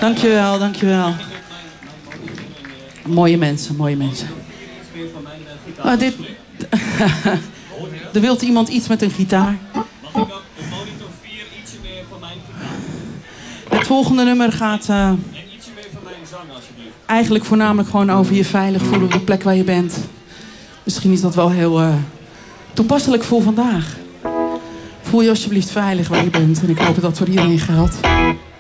Dankjewel, dankjewel. Mooie mensen, mooie mensen. Dit... Er wilt iemand iets met een gitaar. Mag ik ook de monitor 4 ietsje meer van mijn gitaar? Het volgende nummer gaat En ietsje meer van mijn zang, alsjeblieft. eigenlijk voornamelijk gewoon over je veilig voelen op de plek waar je bent. Misschien is dat wel heel toepasselijk voor vandaag. Voel je alsjeblieft veilig waar je bent. En ik hoop dat dat voor iedereen geldt.